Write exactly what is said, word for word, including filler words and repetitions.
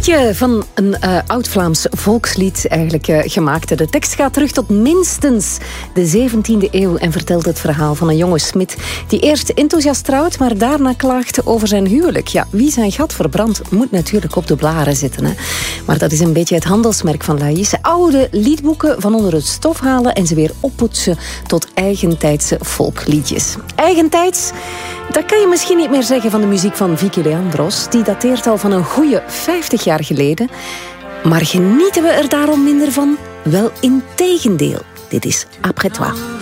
liedje van een uh, oud-Vlaams volkslied eigenlijk uh, gemaakt. De tekst gaat terug tot minstens de zeventiende eeuw en vertelt het verhaal van een jonge smid die eerst enthousiast trouwt, maar daarna klaagt over zijn huwelijk. Ja, wie zijn gat verbrandt, moet natuurlijk op de blaren zitten. Hè? Maar dat is een beetje het handelsmerk van Laïs. Oude liedboeken van onder het stof halen en ze weer oppoetsen tot eigentijdse volkliedjes. Eigentijds? Dat kan je misschien niet meer zeggen van de muziek van Vicky Leandros. Die dateert al van een goede vijftig jaar geleden. Maar genieten we er daarom minder van? Wel integendeel. Dit is Après toi.